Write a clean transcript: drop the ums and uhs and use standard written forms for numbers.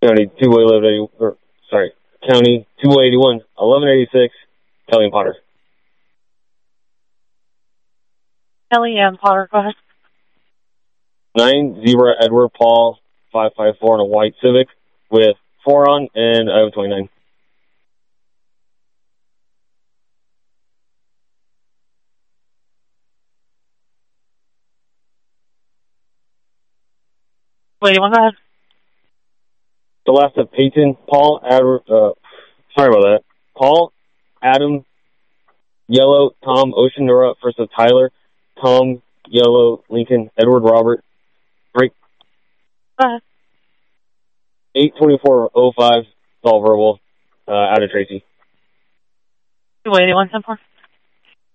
County 21180, or sorry, County 281, 1186, Kelly and Potter. Kelly and Potter, go ahead. 90 Edward Paul 554 on a white Civic with 4 on and I have 29. Wait, go ahead. The last of Peyton, Paul, sorry about that. Paul, Adam, Yellow, Tom, Ocean, Nora, first of Tyler, Tom, Yellow, Lincoln, Edward, Robert, Drake. Go ahead. 82405, it's all verbal, out of Tracy. 281, 10-4.